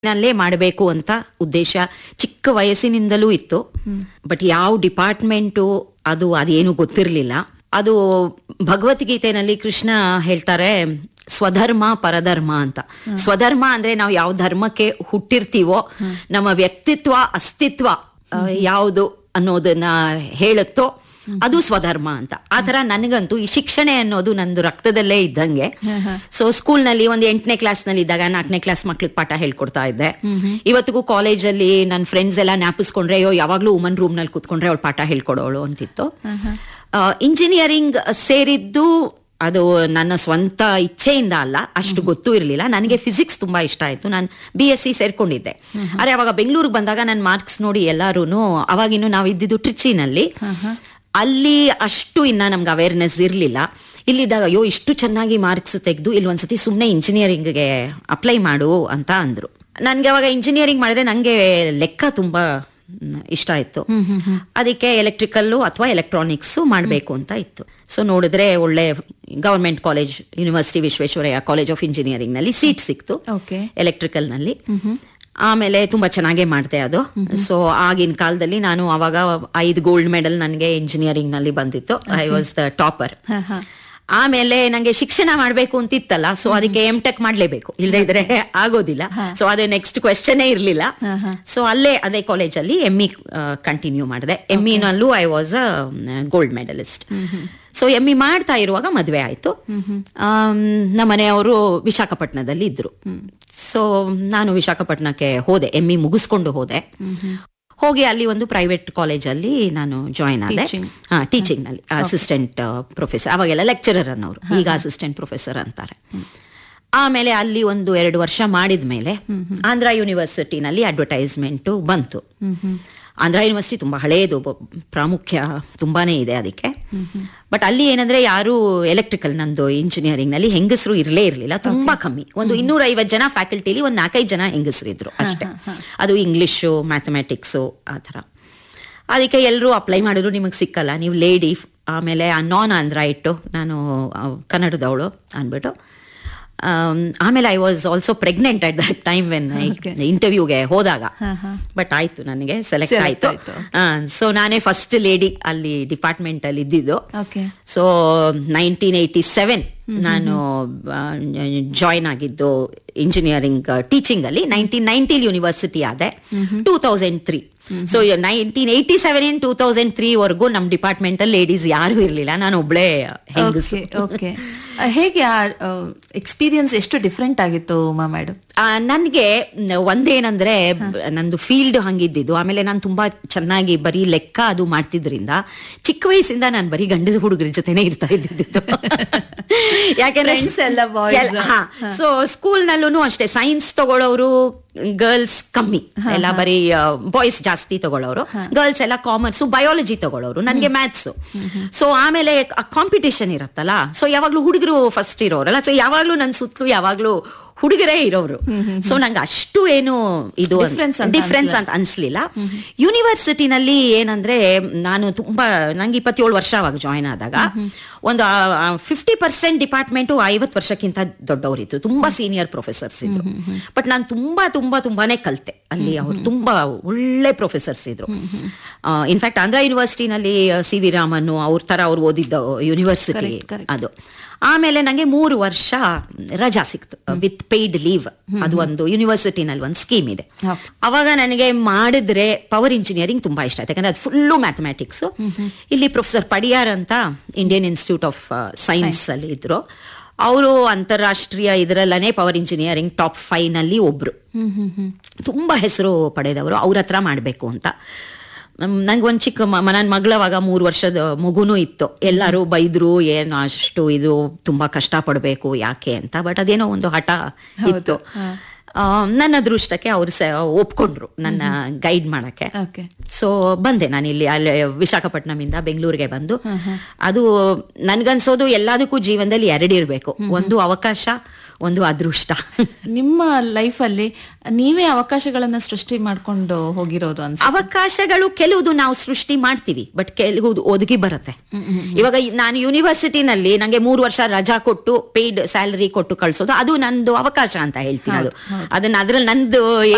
ನಲ್ಲೇ ಮಾಡಬೇಕು ಅಂತ ಉದ್ದೇಶ ಚಿಕ್ಕ ವಯಸ್ಸಿನಿಂದಲೂ ಇತ್ತು. ಬಟ್ ಯಾವ ಡಿಪಾರ್ಟ್ಮೆಂಟು ಅದೇನು ಗೊತ್ತಿರಲಿಲ್ಲ. ಅದು ಭಗವದ್ಗೀತೆನಲ್ಲಿ ಕೃಷ್ಣ ಹೇಳ್ತಾರೆ ಸ್ವಧರ್ಮ ಪರಧರ್ಮ ಅಂತ. ಸ್ವಧರ್ಮ ಅಂದ್ರೆ ನಾವು ಯಾವ ಧರ್ಮಕ್ಕೆ ಹುಟ್ಟಿರ್ತೀವೋ ನಮ್ಮ ವ್ಯಕ್ತಿತ್ವ ಅಸ್ತಿತ್ವ ಯಾವುದು ಅನ್ನೋದನ್ನ ಹೇಳುತ್ತೋ ಅದು ಸ್ವಧರ್ಮ ಅಂತ. ಆತರ ನನಗಂತೂ ಈ ಶಿಕ್ಷಣ ಅನ್ನೋದು ನಂದು ರಕ್ತದಲ್ಲೇ ಇದ್ದಂಗೆ. ಸೊ ಸ್ಕೂಲ್ನಲ್ಲಿ ಒಂದು 8ನೇ ಕ್ಲಾಸ್ ನಲ್ಲಿ ಇದ್ದಾಗ 4ನೇ ಕ್ಲಾಸ್ ಮಕ್ಳಿಗೆ ಪಾಠ ಹೇಳ್ಕೊಡ್ತಾ ಇದ್ದೆ. ಇವತ್ತಿಗೂ ಕಾಲೇಜಲ್ಲಿ ನನ್ನ ಫ್ರೆಂಡ್ಸ್ ಎಲ್ಲ ಜ್ಞಾಪಿಸ್ಕೊಂಡ್ರೆ ಯಾವಾಗ್ಲೂ ವುಮನ್ ರೂಮ್ ನಲ್ಲಿ ಕೂತ್ಕೊಂಡ್ರೆ ಅವಳು ಪಾಠ ಹೇಳ್ಕೊಡೋಳು ಅಂತಿತ್ತು. ಇಂಜಿನಿಯರಿಂಗ್ ಸೇರಿದ್ದು ಅದು ನನ್ನ ಸ್ವಂತ ಇಚ್ಛೆಯಿಂದ ಅಲ್ಲ, ಅಷ್ಟು ಗೊತ್ತೂ ಇರಲಿಲ್ಲ. ನನಗೆ ಫಿಸಿಕ್ಸ್ ತುಂಬಾ ಇಷ್ಟ ಆಯ್ತು. ನಾನು BSc ಸೇರ್ಕೊಂಡಿದ್ದೆ. ಆದ್ರೆ ಅವಾಗ ಬೆಂಗಳೂರಿಗೆ ಬಂದಾಗ ನನ್ನ ಮಾರ್ಕ್ಸ್ ನೋಡಿ ಎಲ್ಲಾರು, ಅವಾಗಿನ್ನು ನಾವು ಇದ್ದಿದ್ದು ಟ್ರಿಚಿನಲ್ಲಿ, ಅಲ್ಲಿ ಅಷ್ಟು ಇನ್ನ ನಮ್ಗೆ ಅವೇರ್ನೆಸ್ ಇರಲಿಲ್ಲ. ಇಲ್ಲಿದ್ದಾಗ ಇಷ್ಟು ಚೆನ್ನಾಗಿ ಮಾರ್ಕ್ಸ್ ತೆಗೆದು ಇಲ್ಲಿ ಒಂದ್ಸತಿ ಸುಮ್ಮನೆ ಇಂಜಿನಿಯರಿಂಗ್ಗೆ ಅಪ್ಲೈ ಮಾಡು ಅಂತ ಅಂದ್ರು. ನನ್ಗೆ ಅವಾಗ ಇಂಜಿನಿಯರಿಂಗ್ ಮಾಡಿದ್ರೆ ನಂಗೆ ಲೆಕ್ಕ ತುಂಬಾ ಇಷ್ಟ ಇತ್ತು. ಅದಕ್ಕೆ ಎಲೆಕ್ಟ್ರಿಕಲ್ ಅಥವಾ ಎಲೆಕ್ಟ್ರಾನಿಕ್ಸ್ ಮಾಡಬೇಕು ಅಂತ ಇತ್ತು. ಸೊ ನೋಡಿದ್ರೆ ಒಳ್ಳೆ government college, university Visvesvaraya college of engineering ನಲ್ಲಿ ಸೀಟ್ ಸಿಕ್ತು ಎಲೆಕ್ಟ್ರಿಕಲ್ ನಲ್ಲಿ. ಆಮೇಲೆ ತುಂಬಾ ಚೆನ್ನಾಗೇ ಮಾಡ್ತೆ ಅದು. ಸೊ ಆಗಿನ ಕಾಲದಲ್ಲಿ ನಾನು ಅವಾಗ 5 ಗೋಲ್ಡ್ ಮೆಡಲ್ ನನಗೆ ಇಂಜಿನಿಯರಿಂಗ್ ನಲ್ಲಿ ಬಂದಿತ್ತು. I was the topper. ಆಮೇಲೆ ನಂಗೆ ಶಿಕ್ಷಣ ಮಾಡ್ಬೇಕು ಅಂತಿತ್ತಲ್ಲ, ಸೊ ಅದಕ್ಕೆ MTech ಮಾಡ್ಲೇಬೇಕು, ಇಲ್ಲದೆ ಇದ್ರೆ ಆಗೋದಿಲ್ಲ. ಸೊ ಅದೇ ನೆಕ್ಸ್ಟ್ ಕ್ವೆಶ್ಚನ್ ಇರ್ಲಿಲ್ಲ. ಸೊ ಅದೇ ಕಾಲೇಜಲ್ಲಿ ME ಕಂಟಿನ್ಯೂ ಮಾಡಿದೆ. ME ನಲ್ಲೂ I was a gold medalist. So ME ಮಾಡ್ತಾ ಇರುವಾಗ ಮದುವೆ ಆಯ್ತು. ನಮ್ಮ ಮನೆಯವರು ವಿಶಾಖಪಟ್ಟಣದಲ್ಲಿ ಇದ್ರು. ಸೊ ನಾನು ವಿಶಾಖಪಟ್ಟಣಕ್ಕೆ ಹೋದೆ, ME ಮುಗಿಸ್ಕೊಂಡು ಹೋದೆ. ಹೋಗಿ ಅಲ್ಲಿ ಒಂದು ಪ್ರೈವೇಟ್ ಕಾಲೇಜಲ್ಲಿ ನಾನು ಜಾಯಿನ್ ಆದೆ. ಟೀಚಿಂಗ್ ನಲ್ಲಿ ಅಸಿಸ್ಟೆಂಟ್ ಪ್ರೊಫೆಸರ್. ಅವಾಗೆಲ್ಲ ಲೆಕ್ಚರರ್ ಅನ್ನೋರು, ಈಗ ಅಸಿಸ್ಟೆಂಟ್ ಪ್ರೊಫೆಸರ್ ಅಂತಾರೆ. ಆಮೇಲೆ ಅಲ್ಲಿ 1-2 ವರ್ಷ ಮಾಡಿದ್ಮೇಲೆ ಆಂಧ್ರ ಯೂನಿವರ್ಸಿಟಿನಲ್ಲಿ ಅಡ್ವರ್ಟೈಸ್ಮೆಂಟ್ ಬಂತು. ಆಂಧ್ರ ಯೂನಿವರ್ಸಿಟಿ ತುಂಬಾ ಹಳೇದು, ಪ್ರಾಮುಖ್ಯ ತುಂಬಾನೇ ಇದೆ ಅದಕ್ಕೆ. ಬಟ್ ಅಲ್ಲಿ ಏನಂದ್ರೆ ಯಾರು ಎಲೆಕ್ಟ್ರಿಕಲ್, ನಂದು ಇಂಜಿನಿಯರಿಂಗ್ ನಲ್ಲಿ ಹೆಂಗಸರು ಇರಲಿಲ್ಲ, ತುಂಬಾ ಕಮ್ಮಿ. ಒಂದು 250 ಜನ ಫ್ಯಾಕಲ್ಟಿಲಿ 4-5 ಜನ ಹೆಂಗಸರಿದ್ರು ಅಷ್ಟೇ. ಅದು ಇಂಗ್ಲಿಷು, ಮ್ಯಾಥಮೆಟಿಕ್ಸು ಆ ಥರ. ಅದಕ್ಕೆ ಎಲ್ಲರೂ ಅಪ್ಲೈ ಮಾಡಿದ್ರು, ನಿಮಗೆ ಸಿಕ್ಕಲ್ಲ, ನೀವು ಲೇಡಿ, ಆಮೇಲೆ ನಾನ್ ಆಂಧ್ರ ಇಟ್ಟು ನಾನು ಕನ್ನಡದವಳು ಅಂದ್ಬಿಟ್ಟು. ಆಮೇಲೆ I was also pregnant at that time when ಇಂಟರ್ವ್ಯೂಗೆ ಹೋದಾಗ. ಬಟ್ ಆಯ್ತು, ನನಗೆ ಸೆಲೆಕ್ಟ್ ಆಯ್ತು. ಸೊ ನಾನೇ ಫಸ್ಟ್ ಲೇಡಿ ಅಲ್ಲಿ ಡಿಪಾರ್ಟ್ಮೆಂಟ್ ಅಲ್ಲಿ ಇದ್ದಿದ್ದು. ಸೊ 1987 ನಾನು ಜಾಯಿನ್ ಆಗಿದ್ದು ಇಂಜಿನಿಯರಿಂಗ್ ಟೀಚಿಂಗ್ ಅಲ್ಲಿ. 1990 ಯೂನಿವರ್ಸಿಟಿ ಆದೆ. 2003. ಸೊ 1987 2003 ವರೆಗೂ ನಮ್ ಡಿಪಾರ್ಟ್ಮೆಂಟ್ ಅಲ್ಲಿ ಲೇಡೀಸ್ ಯಾರು ಇರ್ಲಿಲ್ಲ, ನಾನು ಒಬ್ಳೆ ಹೆಂಗಸು. ಹೇಗೆ ಎಕ್ಸ್ಪೀರಿಯನ್ಸ್ ಎಷ್ಟು ಡಿಫ್ರೆಂಟ್ ಆಗಿತ್ತು ಉಮಾ ಮೇಡಮ್? ನನ್ಗೆ ಒಂದೇನಂದ್ರೆ ನಂದು ಫೀಲ್ಡ್ ಹಂಗಿದ್ದು. ಆಮೇಲೆ ನಾನು ತುಂಬಾ ಚೆನ್ನಾಗಿ ಬರೀ ಲೆಕ್ಕ ಅದು ಮಾಡ್ತಿದ್ರಿಂದ ಚಿಕ್ಕ ವಯಸ್ಸಿಂದ ನಾನು ಬರೀ ಗಂಡದ ಹುಡುಗರ ಜೊತೆನೆ ಇರ್ತಾ ಇದ್ದಿದ್ದು. ಯಾಕೆಂದ್ರೆ ಸೊ ಸ್ಕೂಲ್ ನಲ್ಲೂ ಅಷ್ಟೇ ಸೈನ್ಸ್ ತಗೊಳ್ಳೋರು ಗರ್ಲ್ಸ್ ಕಮ್ಮಿ, ಎಲ್ಲ ಬರೀ ಬಾಯ್ಸ್ ಜಾಸ್ತಿ ತಗೊಳ್ಳೋರು. ಗರ್ಲ್ಸ್ ಎಲ್ಲ ಕಾಮರ್ಸ್, ಬಯಾಲಜಿ ತಗೊಳ್ಳೋರು, ನನ್ಗೆ ಮ್ಯಾಥ್ಸ್. ಸೊ ಆಮೇಲೆ ಕಾಂಪಿಟೇಷನ್ ಇರತ್ತಲ್ಲ, ಸೊ ಯಾವಾಗ್ಲೂ ಹುಡುಗರು ಫಸ್ಟ್ ಇರೋರಲ್ಲ. ಸೊ ಯಾವಾಗ್ಲೂ ನನ್ ಸುತ್ತಲೂ ಯಾವಾಗ್ಲೂ ಹುಡುಗರೇ ಇರೋರು. ಸೊ ನಂಗೆ ಅಷ್ಟು ಏನು ಇದು ಡಿಫ್ರೆನ್ಸ್ ಅಂತ ಅನ್ಸ್ಲಿಲ್ಲ. ಯೂನಿವರ್ಸಿಟಿನಲ್ಲಿ ಏನಂದ್ರೆ ನಂಗೆ 27 ವರ್ಷ ಅವಾಗ ಜಾಯಿನ್ ಆದಾಗ ಒಂದು 50% ಡಿಪಾರ್ಟ್ಮೆಂಟು 50 ವರ್ಷಕ್ಕಿಂತ ದೊಡ್ಡವರಿದ್ರು, ತುಂಬಾ ಸೀನಿಯರ್ ಪ್ರೊಫೆಸರ್ಸ್ ಇದ್ರು. ಬಟ್ ನಾನು ತುಂಬಾನೇ ಕಲ್ತೆ ಅಲ್ಲಿ. ಅವ್ರು ತುಂಬಾ ಒಳ್ಳೆ ಪ್ರೊಫೆಸರ್ಸ್ ಇದ್ರು. ಇನ್ಫ್ಯಾಕ್ಟ್ ಆಂಧ್ರ ಯೂನಿವರ್ಸಿಟಿನಲ್ಲಿ CV ರಾಮನ್ ಅವ್ರ ತರ ಅವ್ರು ಓದಿದ್ದ ಯೂನಿವರ್ಸಿಟಿ ಅದು. ಆಮೇಲೆ ನಂಗೆ 3 ವರ್ಷ ರಜಾ ಸಿಕ್ತು ವಿತ್ ಪೇಯ್ಡ್ ಲೀವ್. ಅದು ಒಂದು ಯೂನಿವರ್ಸಿಟಿನಲ್ಲಿ ಒಂದು ಸ್ಕೀಮ್ ಇದೆ. ಅವಾಗ ನನಗೆ ಮಾಡಿದ್ರೆ ಪವರ್ ಇಂಜಿನಿಯರಿಂಗ್ ತುಂಬಾ ಇಷ್ಟ ಆಯ್ತು, ಯಾಕಂದ್ರೆ ಅದು ಫುಲ್ಲು ಮ್ಯಾಥಮೆಟಿಕ್ಸ್. ಇಲ್ಲಿ ಪ್ರೊಫೆಸರ್ ಪಡಿಯಾರ್ ಅಂತ ಇಂಡಿಯನ್ ಇನ್ಸ್ಟಿಟ್ಯೂಟ್ ಆಫ್ ಸೈನ್ಸ್ ಅಲ್ಲಿ ಇದ್ರು. ಅವರು ಅಂತಾರಾಷ್ಟ್ರೀಯ ಇದರಲ್ಲೇ ಪವರ್ ಇಂಜಿನಿಯರಿಂಗ್ ಟಾಪ್ 5 ನಲ್ಲಿ ಒಬ್ರು, ತುಂಬಾ ಹೆಸರು ಪಡೆದವರು. ಅವ್ರ ಹತ್ರ ಮಾಡ್ಬೇಕು ಅಂತ. ನಂಗೆ ಒಂದು ಚಿಕ್ಕ ನನ್ನ ಮಗಳವಾಗ 3 ವರ್ಷದ ಮಗುನೂ ಇತ್ತು. ಎಲ್ಲರೂ ಬೈದ್ರು, ಏನು ಅಷ್ಟು ಇದು ತುಂಬಾ ಕಷ್ಟ ಪಡ್ಬೇಕು ಯಾಕೆ ಅಂತ. ಬಟ್ ಅದೇನೋ ಒಂದು ಹಠ ಇತ್ತು. ನನ್ನ ಅದೃಷ್ಟಕ್ಕೆ ಅವ್ರು ಒಪ್ಕೊಂಡ್ರು ನನ್ನ ಗೈಡ್ ಮಾಡಕ್ಕೆ. ಸೊ ಬಂದೆ ನಾನು ಇಲ್ಲಿ ಅಲ್ಲಿ ವಿಶಾಖಪಟ್ಟಣಮಿಂದ ಬೆಂಗಳೂರಿಗೆ ಬಂದು. ಅದು ನನ್ಗನ್ಸೋದು ಎಲ್ಲದಕ್ಕೂ ಜೀವನದಲ್ಲಿ 2 ಇರ್ಬೇಕು, ಒಂದು ಅವಕಾಶ, ಒಂದು ಅದೃಷ್ಟ. ನಿಮ್ಮ ಲೈಫಲ್ಲಿ ನೀವೇ ಅವಕಾಶಗಳನ್ನ ಸೃಷ್ಟಿ ಮಾಡ್ಕೊಂಡು ಹೋಗಿರೋದು ಅನ್ಸುತ್ತೆ? ಅವಕಾಶಗಳು ಕೆಲವುದು ನಾವು ಸೃಷ್ಟಿ ಮಾಡ್ತೀವಿ, ಬಟ್ ಕೆಲವು ಒದಗಿ ಬರುತ್ತೆ. ಇವಾಗ ನಾನು ಯೂನಿವರ್ಸಿಟಿನಲ್ಲಿ ನಂಗೆ 3 ವರ್ಷ ರಜಾ ಕೊಟ್ಟು ಪೇಯ್ಡ್ ಸ್ಯಾಲರಿ ಕೊಟ್ಟು ಕಳ್ಸೋದು, ಅದು ನಂದು ಅವಕಾಶ ಅಂತ ಹೇಳ್ತೀನಿ. ಅದ್ರಲ್ಲಿ ನಂದು